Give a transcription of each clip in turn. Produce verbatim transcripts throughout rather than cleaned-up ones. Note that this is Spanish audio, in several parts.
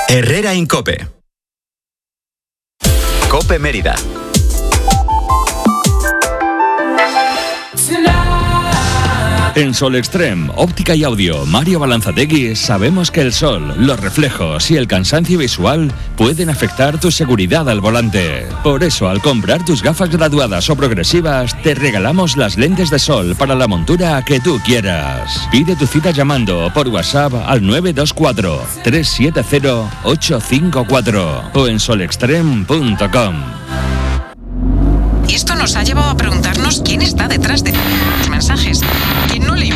Herrera Incope. Cope Mérida. En Sol Extreme, óptica y audio, Mario Balanzategui, sabemos que el sol, los reflejos y el cansancio visual pueden afectar tu seguridad al volante. Por eso, al comprar tus gafas graduadas o progresivas, te regalamos las lentes de sol para la montura que tú quieras. Pide tu cita llamando por WhatsApp al nueve dos cuatro, tres siete cero, ocho cinco cuatro o en solextreme punto com. Y esto nos ha llevado a preguntarnos quién está detrás de los mensajes. ¿Quién no lee?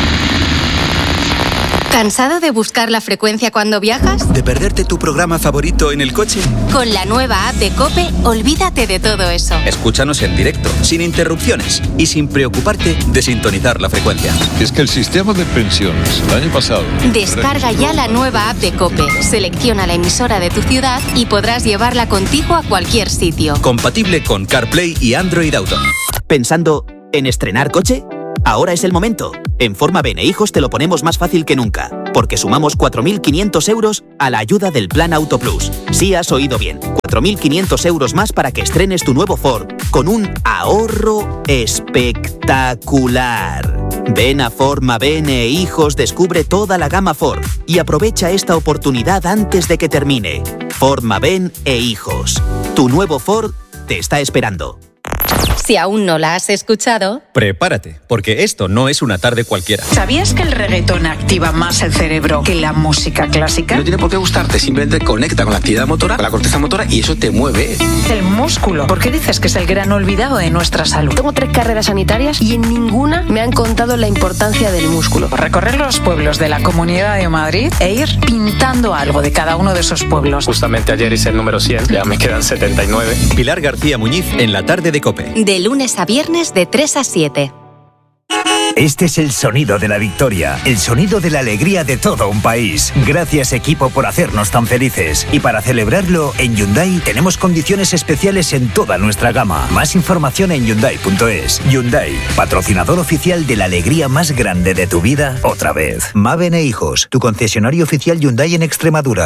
¿Cansado de buscar la frecuencia cuando viajas? ¿De perderte tu programa favorito en el coche? Con la nueva app de COPE, olvídate de todo eso. Escúchanos en directo, sin interrupciones y sin preocuparte de sintonizar la frecuencia. Es que el sistema de pensiones el año pasado... Descarga ya la nueva app de COPE, selecciona la emisora de tu ciudad y podrás llevarla contigo a cualquier sitio. Compatible con CarPlay y Android Auto. ¿Pensando en estrenar coche? Ahora es el momento. En Forma Bene Hijos te lo ponemos más fácil que nunca, porque sumamos cuatro mil quinientos euros a la ayuda del Plan Auto Plus. Sí has oído bien, cuatro mil quinientos euros más para que estrenes tu nuevo Ford, con un ahorro espectacular. Ven a Forma Bene Hijos, descubre toda la gama Ford y aprovecha esta oportunidad antes de que termine. Forma Bene Hijos. Tu nuevo Ford te está esperando. Si aún no la has escuchado, prepárate, porque esto no es una tarde cualquiera. ¿Sabías que el reggaetón activa más el cerebro que la música clásica? No tiene por qué gustarte, simplemente conecta con la actividad motora, con la corteza motora y eso te mueve. El músculo. ¿Por qué dices que es el gran olvidado de nuestra salud? Tengo tres carreras sanitarias y en ninguna me han contado la importancia del músculo. Recorrer los pueblos de la Comunidad de Madrid e ir pintando algo de cada uno de esos pueblos. Justamente ayer hice el número cien, ya me quedan setenta y nueve. Pilar García Muñiz en la tarde de COPE. De lunes a viernes de tres a siete. Este es el sonido de la victoria, el sonido de la alegría de todo un país. Gracias, equipo, por hacernos tan felices. Y para celebrarlo, en Hyundai tenemos condiciones especiales en toda nuestra gama. Más información en hyundai punto es. Hyundai, patrocinador oficial de la alegría más grande de tu vida, otra vez. Maven e Hijos, tu concesionario oficial Hyundai en Extremadura.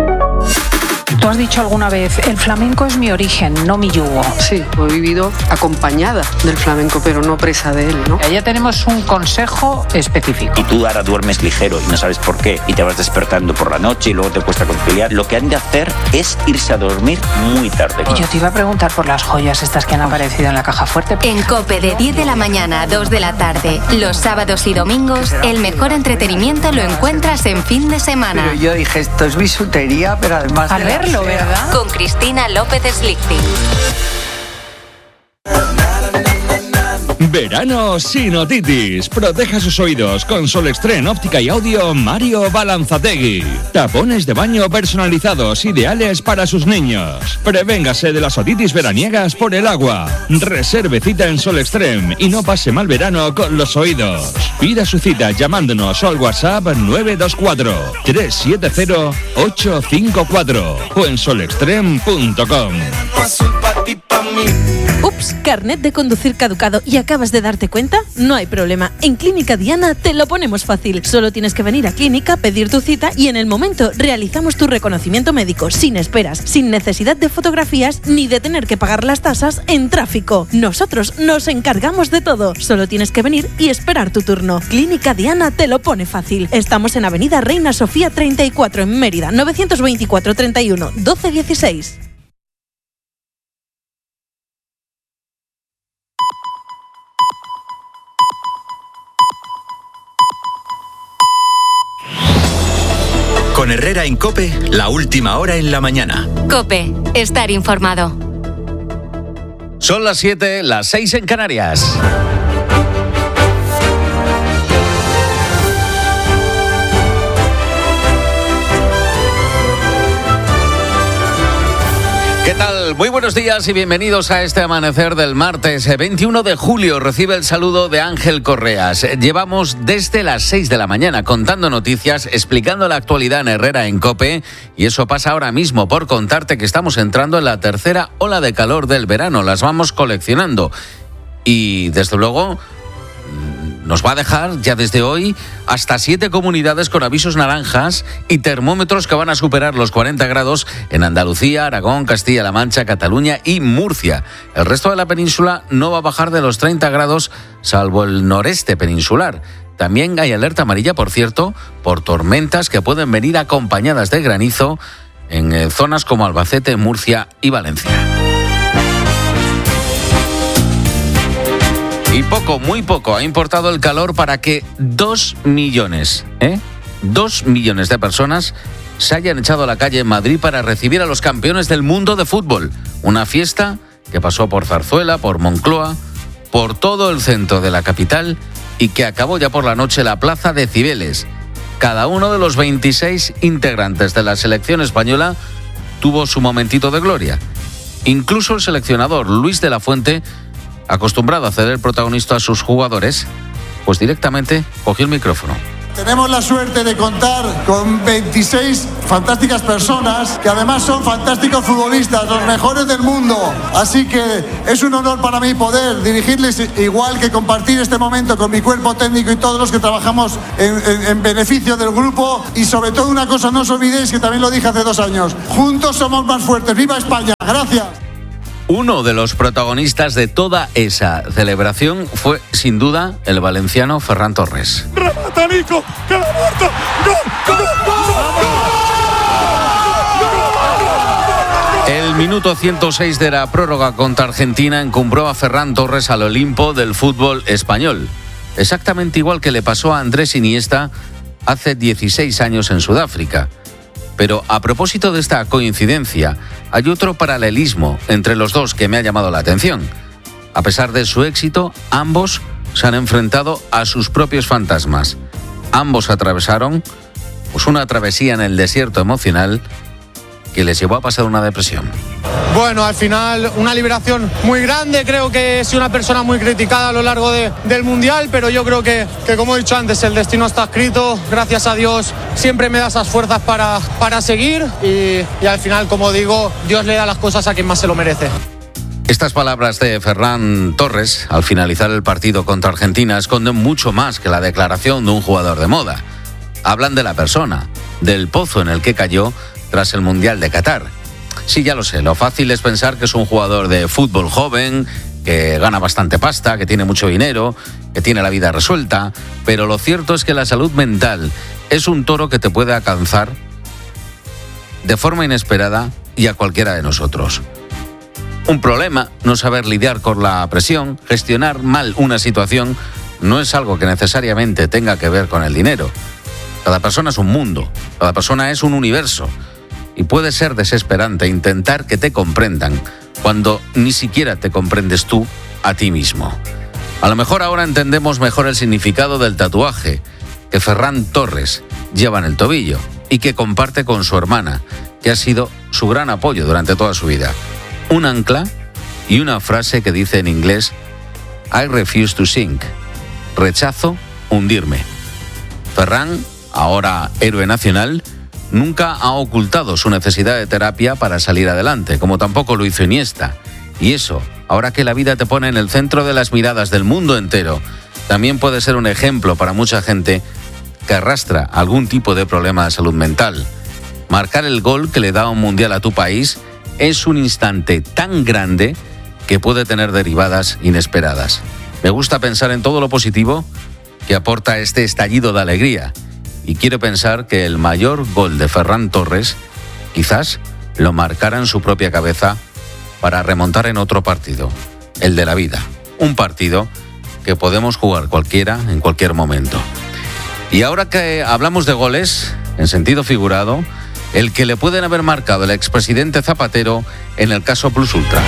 Tú has dicho alguna vez, el flamenco es mi origen, no mi yugo. Sí, he vivido acompañada del flamenco, pero no presa de él, ¿no? Ya tenemos un consejo específico. Y tú ahora duermes ligero y no sabes por qué, y te vas despertando por la noche y luego te cuesta conciliar. Lo que han de hacer es irse a dormir muy tarde. Y yo te iba a preguntar por las joyas estas que han aparecido en la caja fuerte. En COPE de diez de la mañana a dos de la tarde, los sábados y domingos, el mejor entretenimiento lo encuentras en fin de semana. Pero yo dije, esto es bisutería, pero además... A verlo, ¿verdad? Con Cristina López Slichting. Verano sin otitis. Proteja sus oídos con Sol Extreme óptica y audio Mario Balanzategui. Tapones de baño personalizados ideales para sus niños. Prevéngase de las otitis veraniegas por el agua. Reserve cita en Sol Extreme y no pase mal verano con los oídos. Pida su cita llamándonos al WhatsApp nueve dos cuatro, tres siete cero, ocho cinco cuatro o en solextreme punto com. Ups, carnet de conducir caducado y acabas de darte cuenta? No hay problema. En Clínica Diana te lo ponemos fácil. Solo tienes que venir a clínica, pedir tu cita y en el momento realizamos tu reconocimiento médico sin esperas, sin necesidad de fotografías ni de tener que pagar las tasas en tráfico. Nosotros nos encargamos de todo. Solo tienes que venir y esperar tu turno. Clínica Diana te lo pone fácil. Estamos en Avenida Reina Sofía treinta y cuatro en Mérida, novecientos veinticuatro, treinta y uno, doce dieciséis. Con Herrera en COPE, la última hora en la mañana. COPE, estar informado. Son las siete, las seis en Canarias. ¿Qué tal? Muy buenos días y bienvenidos a este amanecer del martes veintiuno de julio. Recibe el saludo de Ángel Correas. Llevamos desde las seis de la mañana contando noticias, explicando la actualidad en Herrera en COPE, y eso pasa ahora mismo por contarte que estamos entrando en la tercera ola de calor del verano. Las vamos coleccionando y desde luego nos va a dejar ya desde hoy hasta siete comunidades con avisos naranjas y termómetros que van a superar los cuarenta grados en Andalucía, Aragón, Castilla-La Mancha, Cataluña y Murcia. El resto de la península no va a bajar de los treinta grados, salvo el noreste peninsular. También hay alerta amarilla, por cierto, por tormentas que pueden venir acompañadas de granizo en eh, zonas como Albacete, Murcia y Valencia. Y poco, muy poco, ha importado el calor para que dos millones, ¿eh? Dos millones de personas se hayan echado a la calle en Madrid para recibir a los campeones del mundo de fútbol. Una fiesta que pasó por Zarzuela, por Moncloa, por todo el centro de la capital y que acabó ya por la noche en la plaza de Cibeles. Cada uno de los veintiséis integrantes de la selección española tuvo su momentito de gloria. Incluso el seleccionador Luis de la Fuente, acostumbrado a ceder protagonismo a sus jugadores, pues directamente cogió el micrófono. Tenemos la suerte de contar con veintiséis fantásticas personas que además son fantásticos futbolistas, los mejores del mundo. Así que es un honor para mí poder dirigirles, igual que compartir este momento con mi cuerpo técnico y todos los que trabajamos en, en, en beneficio del grupo. Y sobre todo una cosa, no os olvidéis que también lo dije hace dos años, juntos somos más fuertes. ¡Viva España! ¡Gracias! Uno de los protagonistas de toda esa celebración fue, sin duda, el valenciano Ferran Torres. ¡Remata, Nico! ¡Que la muerto! ¡Gol! ¡Gol! ¡Gol! El minuto ciento seis de la prórroga contra Argentina encumbró a Ferran Torres al Olimpo del fútbol español. Exactamente igual que le pasó a Andrés Iniesta hace dieciséis años en Sudáfrica. Pero a propósito de esta coincidencia, hay otro paralelismo entre los dos que me ha llamado la atención. A pesar de su éxito, ambos se han enfrentado a sus propios fantasmas. Ambos atravesaron pues, una travesía en el desierto emocional que les llevó a pasar una depresión. Bueno, al final una liberación muy grande. Creo que he sido una persona muy criticada a lo largo de, del Mundial, pero yo creo que, que, como he dicho antes, el destino está escrito. Gracias a Dios siempre me da esas fuerzas para, para seguir y, y al final, como digo, Dios le da las cosas a quien más se lo merece. Estas palabras de Ferran Torres al finalizar el partido contra Argentina esconden mucho más que la declaración de un jugador de moda. Hablan de la persona, del pozo en el que cayó tras el Mundial de Qatar. Sí, ya lo sé, lo fácil es pensar que es un jugador de fútbol joven, que gana bastante pasta, que tiene mucho dinero, que tiene la vida resuelta, pero lo cierto es que la salud mental es un toro que te puede alcanzar de forma inesperada y a cualquiera de nosotros. Un problema, no saber lidiar con la presión, gestionar mal una situación, no es algo que necesariamente tenga que ver con el dinero. Cada persona es un mundo, cada persona es un universo. Y puede ser desesperante intentar que te comprendan cuando ni siquiera te comprendes tú a ti mismo. A lo mejor ahora entendemos mejor el significado del tatuaje que Ferran Torres lleva en el tobillo y que comparte con su hermana, que ha sido su gran apoyo durante toda su vida. Un ancla y una frase que dice en inglés: I refuse to sink. Rechazo hundirme. Ferran, ahora héroe nacional, nunca ha ocultado su necesidad de terapia para salir adelante, como tampoco lo hizo Iniesta. Y eso, ahora que la vida te pone en el centro de las miradas del mundo entero, también puede ser un ejemplo para mucha gente que arrastra algún tipo de problema de salud mental. Marcar el gol que le da un mundial a tu país es un instante tan grande que puede tener derivadas inesperadas. Me gusta pensar en todo lo positivo que aporta este estallido de alegría. Y quiero pensar que el mayor gol de Ferran Torres quizás lo marcara en su propia cabeza para remontar en otro partido, el de la vida. Un partido que podemos jugar cualquiera en cualquier momento. Y ahora que hablamos de goles, en sentido figurado, el que le pueden haber marcado el expresidente Zapatero en el caso Plus Ultra.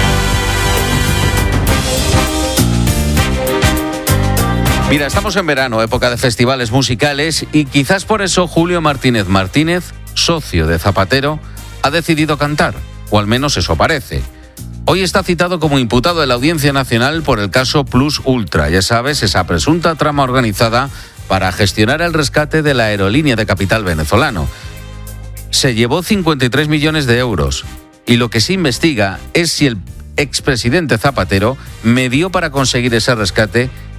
Mira, estamos en verano, época de festivales musicales, y quizás por eso Julio Martínez Martínez, socio de Zapatero, ha decidido cantar, o al menos eso parece. Hoy está citado como imputado en la Audiencia Nacional por el caso Plus Ultra, ya sabes, esa presunta trama organizada para gestionar el rescate de la aerolínea de capital venezolano. Se llevó cincuenta y tres millones de euros, y lo que se investiga es si el expresidente Zapatero medió para conseguir ese rescate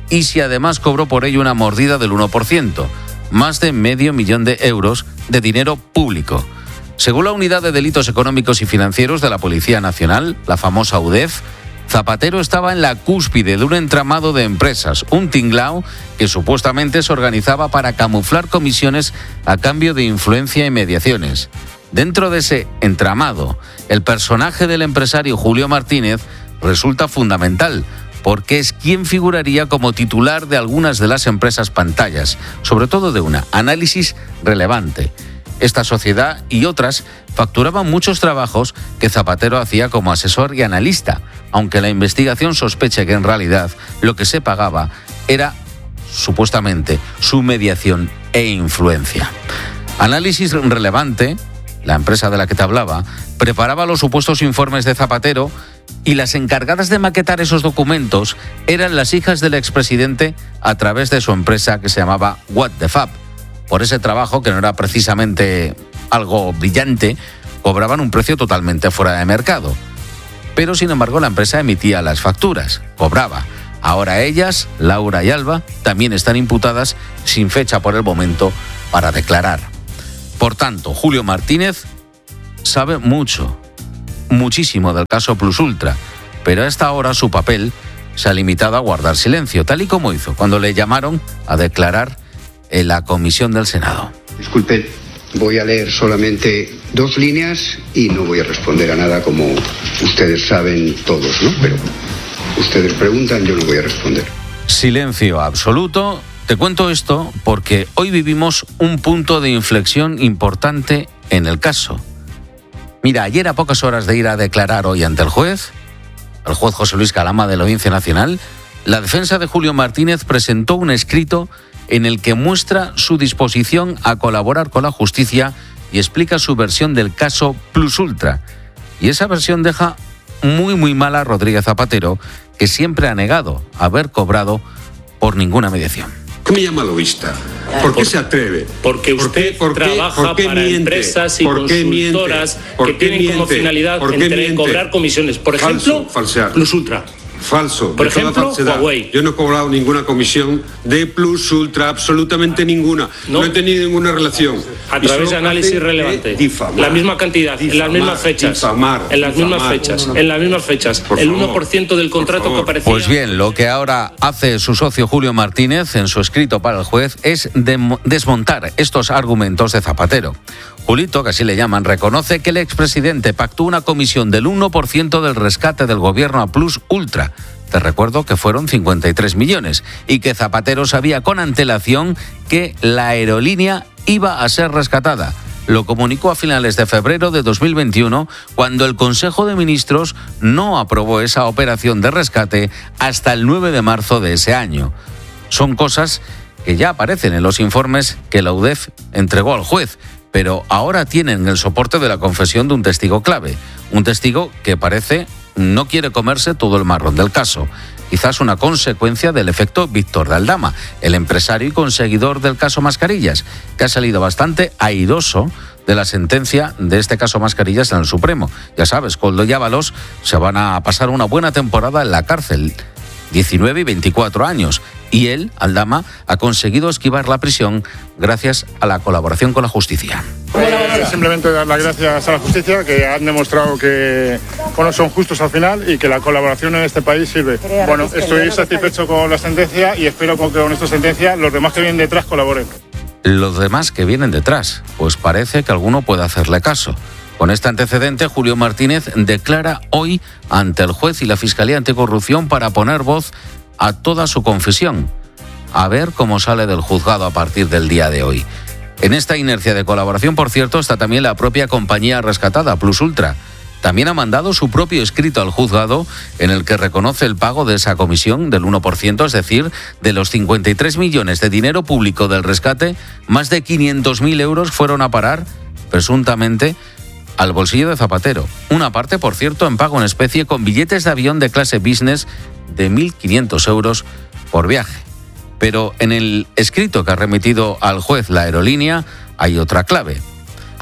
y si además cobró por ello una mordida del uno por ciento, más de medio millón de euros de dinero público. Según la Unidad de Delitos Económicos y Financieros de la Policía Nacional, la famosa U D E F, Zapatero estaba en la cúspide de un entramado de empresas, un tinglao que supuestamente se organizaba para camuflar comisiones a cambio de influencia y mediaciones. Dentro de ese entramado, el personaje del empresario Julio Martínez resulta fundamental, porque es quien figuraría como titular de algunas de las empresas pantallas, sobre todo de una, Análisis Relevante. Esta sociedad y otras facturaban muchos trabajos que Zapatero hacía como asesor y analista, aunque la investigación sospeche que en realidad lo que se pagaba era, supuestamente, su mediación e influencia. Análisis Relevante, la empresa de la que te hablaba, preparaba los supuestos informes de Zapatero y las encargadas de maquetar esos documentos eran las hijas del expresidente a través de su empresa que se llamaba What the Fab. Por ese trabajo, que no era precisamente algo brillante, cobraban un precio totalmente fuera de mercado. Pero, sin embargo, la empresa emitía las facturas, cobraba. Ahora ellas, Laura y Alba, también están imputadas sin fecha por el momento para declarar. Por tanto, Julio Martínez sabe mucho, muchísimo del caso Plus Ultra, pero a esta hora su papel se ha limitado a guardar silencio, tal y como hizo cuando le llamaron a declarar en la comisión del Senado. Disculpen, voy a leer solamente dos líneas y no voy a responder a nada, como ustedes saben todos, ¿no? Pero ustedes preguntan, yo no voy a responder. Silencio absoluto. Te cuento esto porque hoy vivimos un punto de inflexión importante en el caso. Mira, ayer a pocas horas de ir a declarar hoy ante el juez, el juez José Luis Calama de la Audiencia Nacional, la defensa de Julio Martínez presentó un escrito en el que muestra su disposición a colaborar con la justicia y explica su versión del caso Plus Ultra. Y esa versión deja muy muy mal a Rodríguez Zapatero, que siempre ha negado haber cobrado por ninguna mediación. ¿Qué me llama lobista? ¿Por qué se atreve? Porque usted ¿Por qué, trabaja por qué para miente? empresas y ¿Por qué consultoras ¿Por que qué tienen como miente? finalidad ¿Por qué entre miente? cobrar comisiones. Por Falso, ejemplo, falsear. Plus Ultra. Falso. Por de toda ejemplo, falsedad. Huawei. Yo no he cobrado ninguna comisión de Plus Ultra, absolutamente ninguna. No, no he tenido ninguna relación. A través de Análisis Relevante. Difamar, la misma cantidad, difamar, en las mismas fechas. Difamar, en las difamar, mismas fechas. no, no. En las mismas fechas. Por el favor, uno por ciento del contrato que aparecía. Pues bien, lo que ahora hace su socio Julio Martínez en su escrito para el juez es de- desmontar estos argumentos de Zapatero. Julito, que así le llaman, reconoce que el expresidente pactó una comisión del uno por ciento del rescate del gobierno a Plus Ultra. Te recuerdo que fueron cincuenta y tres millones y que Zapatero sabía con antelación que la aerolínea iba a ser rescatada. Lo comunicó a finales de febrero de dos mil veintiuno, cuando el Consejo de Ministros no aprobó esa operación de rescate hasta el nueve de marzo de ese año. Son cosas que ya aparecen en los informes que la U D E F entregó al juez, pero ahora tienen el soporte de la confesión de un testigo clave, un testigo que parece no quiere comerse todo el marrón del caso. Quizás una consecuencia del efecto Víctor de Aldama, el empresario y conseguidor del caso Mascarillas, que ha salido bastante airoso de la sentencia de este caso Mascarillas en el Supremo. Ya sabes, Koldo y Ábalos se van a pasar una buena temporada en la cárcel, diecinueve y veinticuatro años, y él, Aldama, ha conseguido esquivar la prisión gracias a la colaboración con la justicia. Simplemente dar las gracias a la justicia, que han demostrado que bueno, son justos al final y que la colaboración en este país sirve. Bueno, estoy satisfecho con la sentencia y espero que con esta sentencia los demás que vienen detrás colaboren. Los demás que vienen detrás, pues parece que alguno puede hacerle caso. Con este antecedente, Julio Martínez declara hoy ante el juez y la Fiscalía Anticorrupción para poner voz a toda su confesión. A ver cómo sale del juzgado a partir del día de hoy. En esta inercia de colaboración, por cierto, está también la propia compañía rescatada, Plus Ultra. También ha mandado su propio escrito al juzgado en el que reconoce el pago de esa comisión del uno por ciento, es decir, de los cincuenta y tres millones de dinero público del rescate, más de quinientos mil euros fueron a parar, presuntamente, al bolsillo de Zapatero. Una parte, por cierto, en pago en especie con billetes de avión de clase business de mil quinientos euros por viaje. Pero en el escrito que ha remitido al juez la aerolínea hay otra clave.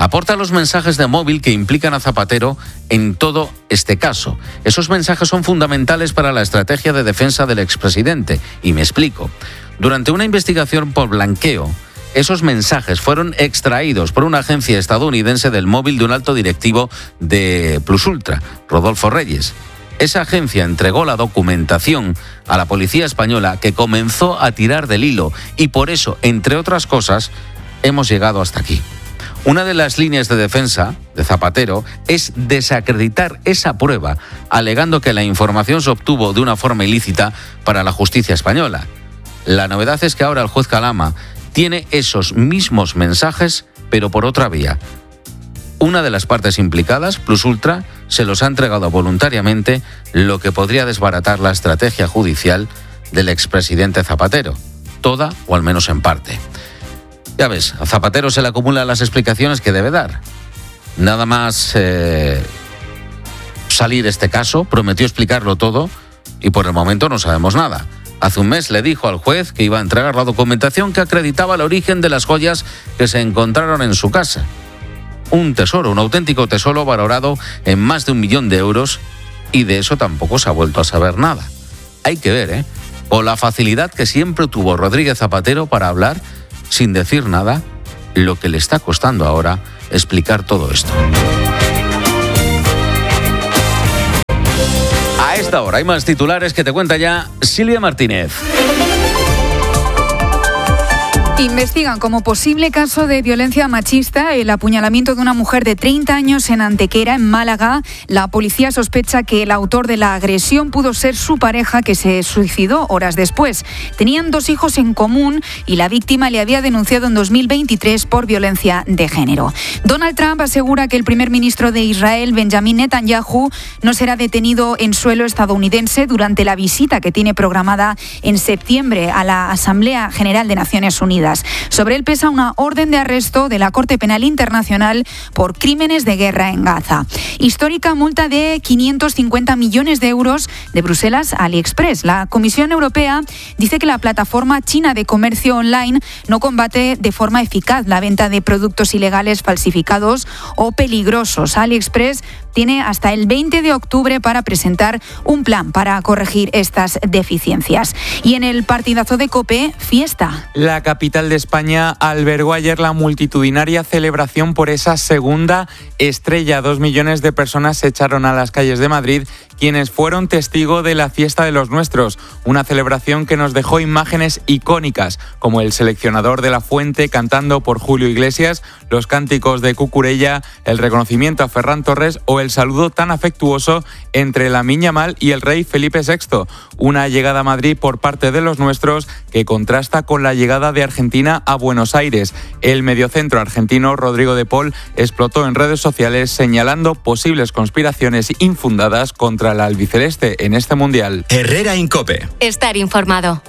aporta los mensajes de móvil que implican a Zapatero en todo este caso. Esos mensajes son fundamentales para la estrategia de defensa del expresidente. Y me explico. Durante una investigación por blanqueo, esos mensajes fueron extraídos por una agencia estadounidense del móvil de un alto directivo de Plus Ultra, Rodolfo Reyes. Esa agencia entregó la documentación a la policía española, que comenzó a tirar del hilo, y por eso, entre otras cosas, hemos llegado hasta aquí. Una de las líneas de defensa de Zapatero es desacreditar esa prueba, alegando que la información se obtuvo de una forma ilícita para la justicia española. La novedad es que ahora el juez Calama tiene esos mismos mensajes, pero por otra vía. Una de las partes implicadas, Plus Ultra, se los ha entregado voluntariamente, lo que podría desbaratar la estrategia judicial del expresidente Zapatero. Toda, o al menos en parte. Ya ves, a Zapatero se le acumulan las explicaciones que debe dar. Nada más eh, salir este caso, prometió explicarlo todo, y por el momento no sabemos nada. Hace un mes le dijo al juez que iba a entregar la documentación que acreditaba el origen de las joyas que se encontraron en su casa. Un tesoro, un auténtico tesoro valorado en más de un millón de euros, y de eso tampoco se ha vuelto a saber nada. Hay que ver, ¿eh? Con la facilidad que siempre tuvo Rodríguez Zapatero para hablar sin decir nada, lo que le está costando ahora explicar todo esto. A esta hora hay más titulares que te cuenta ya Silvia Martínez. Investigan como posible caso de violencia machista el apuñalamiento de una mujer de treinta años en Antequera, en Málaga. La policía sospecha que el autor de la agresión pudo ser su pareja, que se suicidó horas después. Tenían dos hijos en común y la víctima le había denunciado en dos mil veintitrés por violencia de género. Donald Trump asegura que el primer ministro de Israel, Benjamin Netanyahu, no será detenido en suelo estadounidense durante la visita que tiene programada en septiembre a la Asamblea General de Naciones Unidas. Sobre él pesa una orden de arresto de la Corte Penal Internacional por crímenes de guerra en Gaza. Histórica multa de quinientos cincuenta millones de euros de Bruselas a AliExpress. La Comisión Europea dice que la plataforma china de comercio online no combate de forma eficaz la venta de productos ilegales, falsificados o peligrosos. AliExpress tiene hasta el veinte de octubre para presentar un plan para corregir estas deficiencias. Y en el partidazo de COPE, fiesta. La capital de España albergó ayer la multitudinaria celebración por esa segunda estrella. Dos millones de personas se echaron a las calles de Madrid, quienes fueron testigo de la fiesta de los nuestros, una celebración que nos dejó imágenes icónicas, como el seleccionador de la Fuente cantando por Julio Iglesias, los cánticos de Cucurella, el reconocimiento a Ferran Torres o el saludo tan afectuoso entre Lamine Yamal y el rey Felipe sexto. Una llegada a Madrid por parte de los nuestros que contrasta con la llegada de Argentina a Buenos Aires. El mediocentro argentino Rodrigo de Paul explotó en redes sociales señalando posibles conspiraciones infundadas contra la albiceleste en este mundial. Herrera en COPE. Estar informado.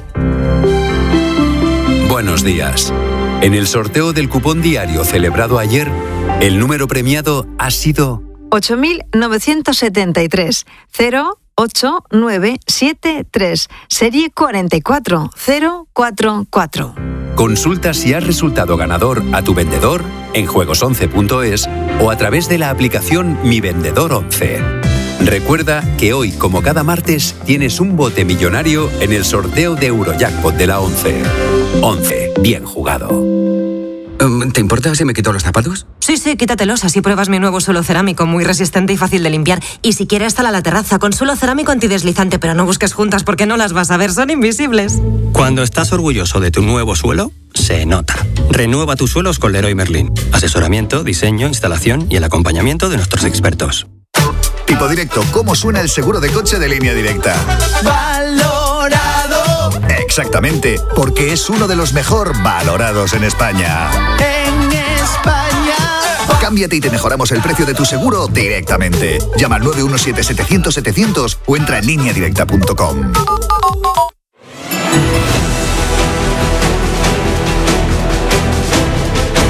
Buenos días. En el sorteo del cupón diario celebrado ayer, el número premiado ha sido ocho mil novecientos setenta y tres, cero ocho nueve siete tres, serie cuatro cuatro cero cuatro cuatro. Consulta si has resultado ganador a tu vendedor en juegos once punto es o a través de la aplicación Mi Vendedor once. Recuerda que hoy, como cada martes, tienes un bote millonario en el sorteo de Eurojackpot de la once. once. Bien jugado. ¿Te importa si me quito los zapatos? Sí, sí, quítatelos, así pruebas mi nuevo suelo cerámico, muy resistente y fácil de limpiar. Y si quieres, hasta la terraza, con suelo cerámico antideslizante, pero no busques juntas porque no las vas a ver, son invisibles. Cuando estás orgulloso de tu nuevo suelo, se nota. Renueva tus suelos con Leroy Merlin. Asesoramiento, diseño, instalación y el acompañamiento de nuestros expertos. Tipo Directo, ¿cómo suena el seguro de coche de Línea Directa? Valorado. Exactamente, porque es uno de los mejor valorados en España. En España. Cámbiate y te mejoramos el precio de tu seguro directamente. Llama al nueve uno siete setecientos setecientos o entra en línea directa punto com.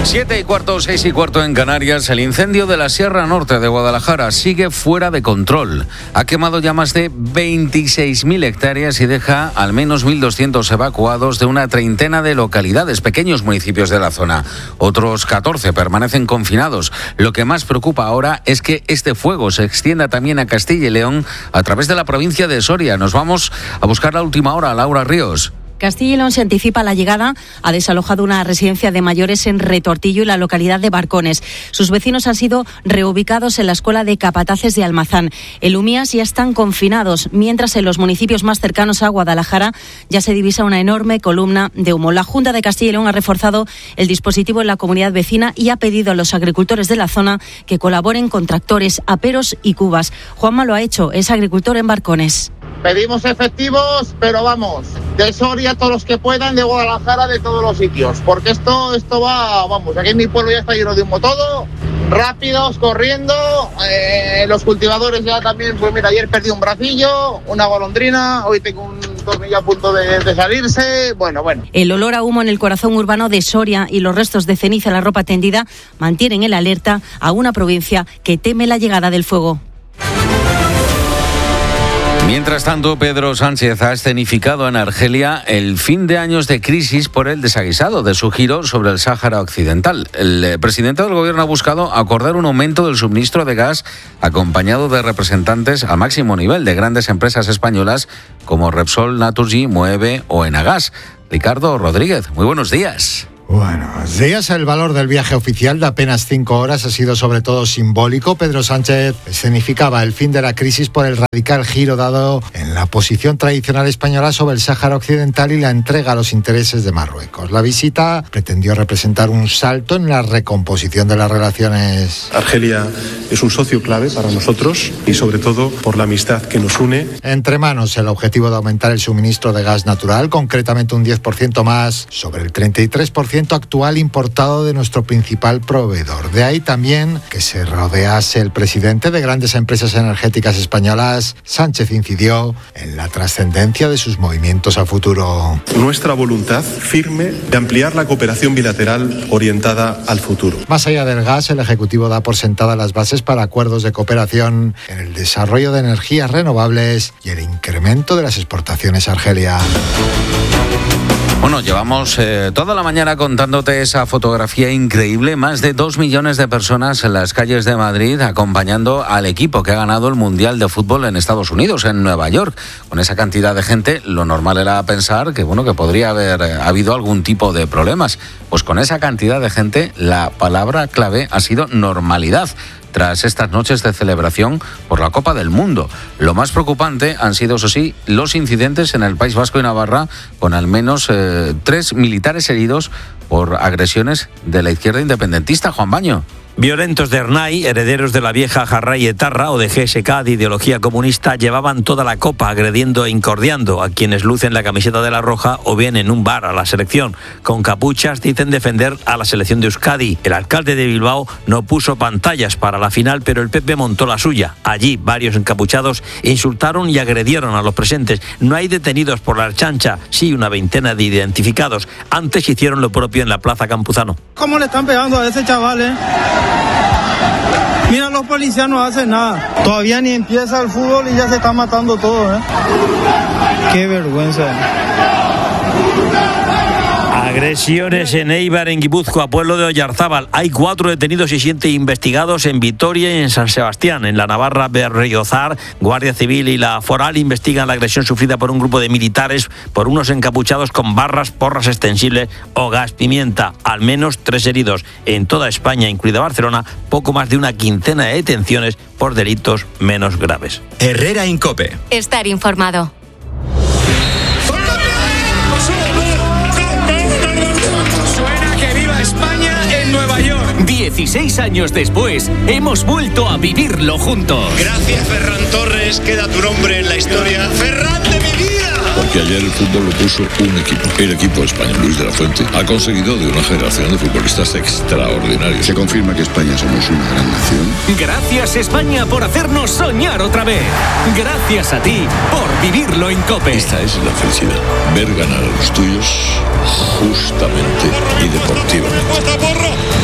Siete y cuarto, seis y cuarto en Canarias. El incendio de la Sierra Norte de Guadalajara sigue fuera de control. Ha quemado ya más de veintiséis mil hectáreas y deja al menos mil doscientos evacuados de una treintena de localidades, pequeños municipios de la zona. Otros catorce permanecen confinados. Lo que más preocupa ahora es que este fuego se extienda también a Castilla y León a través de la provincia de Soria. Nos vamos a buscar la última hora. Laura Ríos. Castilla y León se anticipa la llegada. Ha desalojado una residencia de mayores en Retortillo y la localidad de Barcones. Sus vecinos han sido reubicados en la escuela de Capataces de Almazán. En Lumías ya están confinados, mientras en los municipios más cercanos a Guadalajara ya se divisa una enorme columna de humo. La Junta de Castilla y León ha reforzado el dispositivo en la comunidad vecina y ha pedido a los agricultores de la zona que colaboren con tractores, aperos y cubas. Juanma lo ha hecho, es agricultor en Barcones. Pedimos efectivos, pero vamos, de Soria todos los que puedan, de Guadalajara, de todos los sitios, porque esto esto va, vamos, aquí en mi pueblo ya está lleno de humo todo, rápidos, corriendo, eh, los cultivadores ya también, pues mira, ayer perdí un bracillo, una golondrina, hoy tengo un tornillo a punto de, de salirse, bueno, bueno. El olor a humo en el corazón urbano de Soria y los restos de ceniza en la ropa tendida mantienen en alerta a una provincia que teme la llegada del fuego. Mientras tanto, Pedro Sánchez ha escenificado en Argelia el fin de años de crisis por el desaguisado de su giro sobre el Sáhara Occidental. El presidente del gobierno ha buscado acordar un aumento del suministro de gas acompañado de representantes a máximo nivel de grandes empresas españolas como Repsol, Naturgy, Moeve o Enagas. Ricardo Rodríguez, muy buenos días. Buenos días. El valor del viaje oficial de apenas cinco horas ha sido sobre todo simbólico. Pedro Sánchez escenificaba el fin de la crisis por el radical giro dado en la posición tradicional española sobre el Sáhara Occidental y la entrega a los intereses de Marruecos. La visita pretendió representar un salto en la recomposición de las relaciones. Argelia es un socio clave para nosotros y sobre todo por la amistad que nos une. Entre manos el objetivo de aumentar el suministro de gas natural, concretamente un diez por ciento más sobre el treinta y tres por ciento actual importado de nuestro principal proveedor. De ahí también que se rodease el presidente de grandes empresas energéticas españolas. Sánchez incidió en la trascendencia de sus movimientos a futuro. Nuestra voluntad firme de ampliar la cooperación bilateral orientada al futuro. Más allá del gas, el Ejecutivo da por sentada las bases para acuerdos de cooperación en el desarrollo de energías renovables y el incremento de las exportaciones a Argelia. Bueno, llevamos eh, toda la mañana contándote esa fotografía increíble. Más de dos millones de personas en las calles de Madrid acompañando al equipo que ha ganado el Mundial de Fútbol en Estados Unidos, en Nueva York. Con esa cantidad de gente, lo normal era pensar que, bueno, que podría haber eh, habido algún tipo de problemas. Pues con esa cantidad de gente, la palabra clave ha sido normalidad. Tras estas noches de celebración por la Copa del Mundo. Lo más preocupante han sido, eso sí, los incidentes en el País Vasco y Navarra, con al menos eh, tres militares heridos por agresiones de la izquierda independentista. Juan Baño. Violentos de Ernai, herederos de la vieja Jarray Etarra o de G S K de ideología comunista, llevaban toda la copa agrediendo e incordiando a quienes lucen la camiseta de la Roja o bien en un bar a la selección. Con capuchas dicen defender a la selección de Euskadi. El alcalde de Bilbao no puso pantallas para la final, pero el P P montó la suya. Allí varios encapuchados insultaron y agredieron a los presentes. No hay detenidos por la Ertzaintza, sí una veintena de identificados. Antes hicieron lo propio en la Plaza Campuzano. ¿Cómo le están pegando a ese chaval, eh? Mira, los policías no hacen nada. Todavía ni empieza el fútbol y ya se está matando todo, ¿eh? Qué vergüenza. Agresiones en Eibar, en Guipúzcoa, pueblo de Oyarzábal. Hay cuatro detenidos y siete investigados en Vitoria y en San Sebastián. En la Navarra, Berriozar, Guardia Civil y la Foral investigan la agresión sufrida por un grupo de militares por unos encapuchados con barras, porras extensibles o gas pimienta. Al menos tres heridos. En toda España, incluida Barcelona, poco más de una quincena de detenciones por delitos menos graves. Herrera en COPE. Estar informado. dieciséis años después, hemos vuelto a vivirlo juntos. Gracias, Ferran Torres, queda tu nombre en la historia. ¡Ferran de mi vida! Porque ayer el fútbol lo puso un equipo. El equipo español, Luis de la Fuente, ha conseguido de una generación de futbolistas extraordinarios. Se confirma que España somos una gran nación. Gracias, España, por hacernos soñar otra vez. Gracias a ti por vivirlo en COPE. Esta es la felicidad. Ver ganar a los tuyos justamente y deportivamente.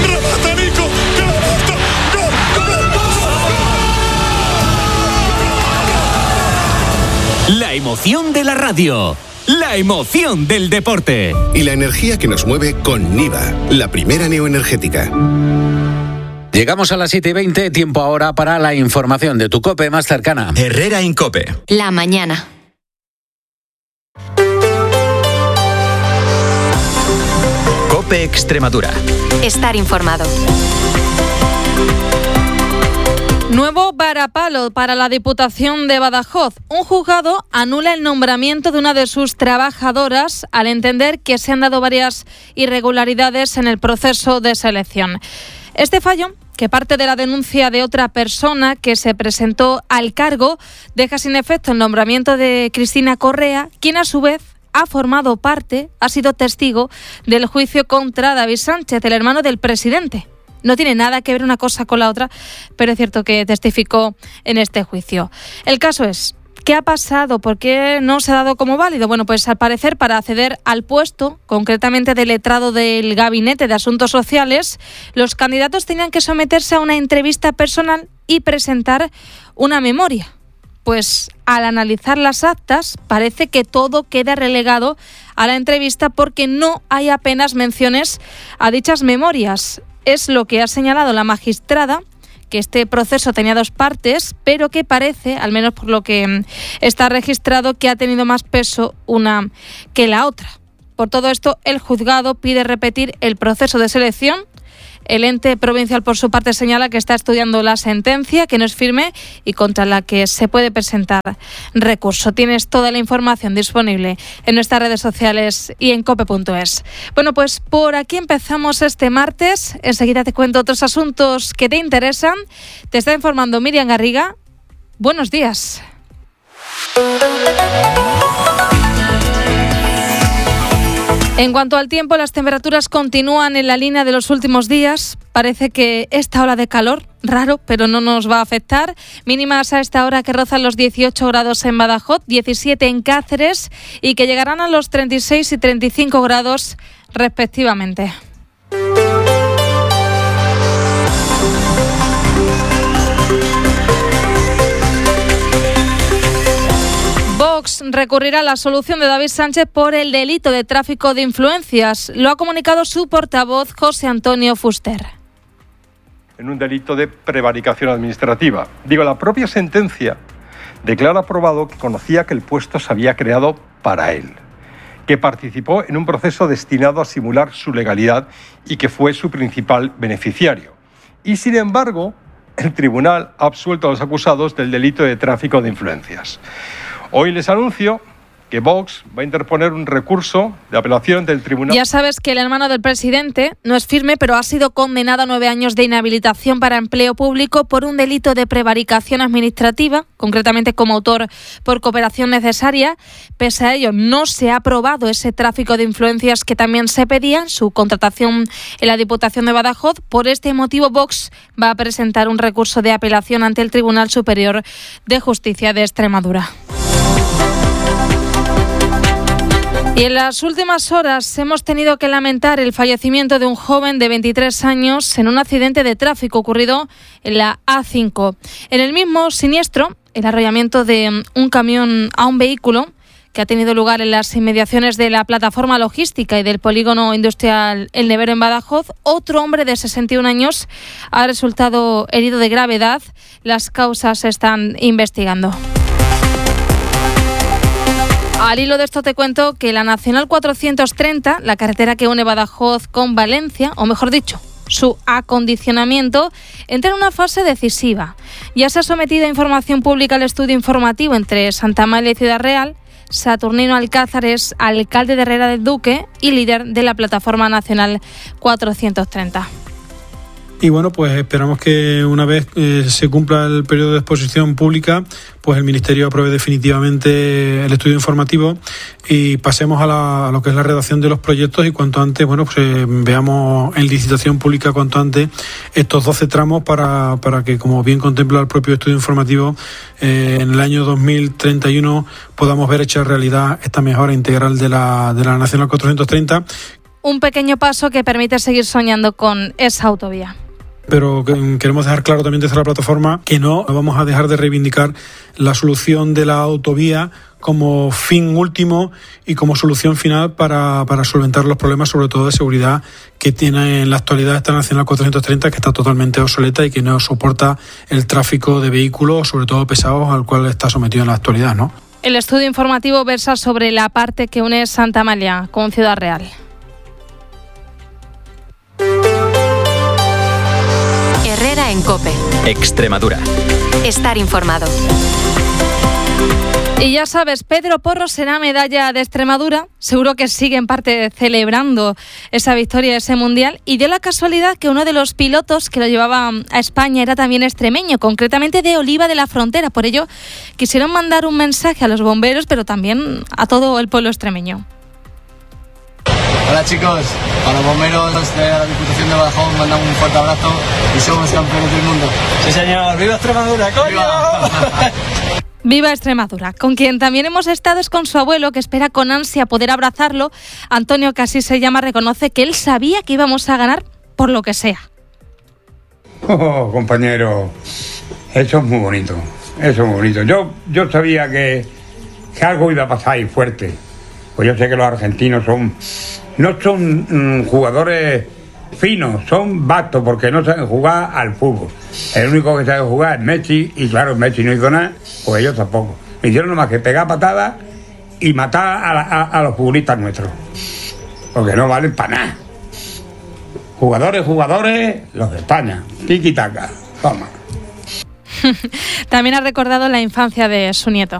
La emoción de la radio. La emoción del deporte. Y la energía que nos mueve con Niva, la primera neoenergética. Llegamos a las siete y veinte, tiempo ahora para la información de tu COPE más cercana. Herrera Incope. La mañana. COPE Extremadura. Estar informado. Nuevo varapalo para la Diputación de Badajoz. Un juzgado anula el nombramiento de una de sus trabajadoras al entender que se han dado varias irregularidades en el proceso de selección. Este fallo, que parte de la denuncia de otra persona que se presentó al cargo, deja sin efecto el nombramiento de Cristina Correa, quien a su vez ha formado parte, ha sido testigo del juicio contra David Sánchez, el hermano del presidente. No tiene nada que ver una cosa con la otra, pero es cierto que testificó en este juicio. El caso es, ¿qué ha pasado? ¿Por qué no se ha dado como válido? Bueno, pues al parecer para acceder al puesto, concretamente de letrado del Gabinete de Asuntos Sociales, los candidatos tenían que someterse a una entrevista personal y presentar una memoria. Pues al analizar las actas parece que todo queda relegado a la entrevista porque no hay apenas menciones a dichas memorias. Es lo que ha señalado la magistrada, que este proceso tenía dos partes, pero que parece, al menos por lo que está registrado, que ha tenido más peso una que la otra. Por todo esto, el juzgado pide repetir el proceso de selección. El ente provincial, por su parte, señala que está estudiando la sentencia, que no es firme y contra la que se puede presentar recurso. Tienes toda la información disponible en nuestras redes sociales y en cope punto es. Bueno, pues por aquí empezamos este martes. Enseguida te cuento otros asuntos que te interesan. Te está informando Miriam Garriga. Buenos días. En cuanto al tiempo, las temperaturas continúan en la línea de los últimos días. Parece que esta ola de calor, raro, pero no nos va a afectar. Mínimas a esta hora que rozan los dieciocho grados en Badajoz, diecisiete en Cáceres y que llegarán a los treinta y seis y treinta y cinco grados respectivamente. Vox recurrirá a la solución de David Sánchez por el delito de tráfico de influencias. Lo ha comunicado su portavoz, José Antonio Fuster. En un delito de prevaricación administrativa. Digo, la propia sentencia declara probado que conocía que el puesto se había creado para él, que participó en un proceso destinado a simular su legalidad y que fue su principal beneficiario. Y, sin embargo, el tribunal ha absuelto a los acusados del delito de tráfico de influencias. Hoy les anuncio que Vox va a interponer un recurso de apelación del tribunal. Ya sabes que el hermano del presidente no es firme, pero ha sido condenado a nueve años de inhabilitación para empleo público por un delito de prevaricación administrativa, concretamente como autor por cooperación necesaria. Pese a ello, no se ha aprobado ese tráfico de influencias que también se pedía en su contratación en la Diputación de Badajoz. Por este motivo, Vox va a presentar un recurso de apelación ante el Tribunal Superior de Justicia de Extremadura. Y en las últimas horas hemos tenido que lamentar el fallecimiento de un joven de veintitrés años en un accidente de tráfico ocurrido en la A cinco. En el mismo siniestro, el arrollamiento de un camión a un vehículo que ha tenido lugar en las inmediaciones de la plataforma logística y del polígono industrial El Nevero en Badajoz, otro hombre de sesenta y un años ha resultado herido de gravedad. Las causas se están investigando. Al hilo de esto te cuento que la Nacional cuatrocientos treinta, la carretera que une Badajoz con Valencia, o mejor dicho, su acondicionamiento, entra en una fase decisiva. Ya se ha sometido a información pública el estudio informativo entre Santa Amalia y Ciudad Real. Saturnino Alcázar es alcalde de Herrera del Duque y líder de la Plataforma Nacional cuatrocientos treinta. Y bueno, pues esperamos que una vez eh, se cumpla el periodo de exposición pública, pues el Ministerio apruebe definitivamente el estudio informativo y pasemos a, la, a lo que es la redacción de los proyectos y cuanto antes, bueno, pues eh, veamos en licitación pública cuanto antes estos doce tramos para, para que, como bien contempla el propio estudio informativo, eh, en el año dos mil treinta y uno podamos ver hecha realidad esta mejora integral de la, de la Nacional cuatrocientos treinta. Un pequeño paso que permite seguir soñando con esa autovía. Pero queremos dejar claro también desde la plataforma que no vamos a dejar de reivindicar la solución de la autovía como fin último y como solución final para, para solventar los problemas, sobre todo de seguridad, que tiene en la actualidad esta Nacional cuatrocientos treinta, que está totalmente obsoleta y que no soporta el tráfico de vehículos, sobre todo pesados, al cual está sometido en la actualidad, ¿no? El estudio informativo versa sobre la parte que une Santa Amalia con Ciudad Real. Herrera en COPE. Extremadura. Estar informado. Y ya sabes, Pedro Porro será medalla de Extremadura. Seguro que sigue en parte celebrando esa victoria, ese mundial. Y dio la casualidad que uno de los pilotos que lo llevaba a España era también extremeño, concretamente de Oliva de la Frontera. Por ello, quisieron mandar un mensaje a los bomberos, pero también a todo el pueblo extremeño. Hola chicos, a los bomberos de la Diputación de Badajoz mandamos un fuerte abrazo y somos campeones del mundo. Sí señor, ¡viva Extremadura, coño! ¡Viva! Viva Extremadura. Con quien también hemos estado es con su abuelo, que espera con ansia poder abrazarlo. Antonio, que así se llama, reconoce que él sabía que íbamos a ganar por lo que sea. Oh, compañero, eso es muy bonito, eso es muy bonito. Yo, yo sabía que, que algo iba a pasar ahí fuerte. Pues yo sé que los argentinos son no son mmm, jugadores finos, son bastos porque no saben jugar al fútbol. El único que sabe jugar es Messi, y claro, Messi no hizo nada, pues ellos tampoco. Me hicieron nomás que pegar patadas y matar a, la, a, a los futbolistas nuestros, porque no valen para nada. Jugadores, jugadores, los de España, tiki-taka, toma. También ha recordado la infancia de su nieto.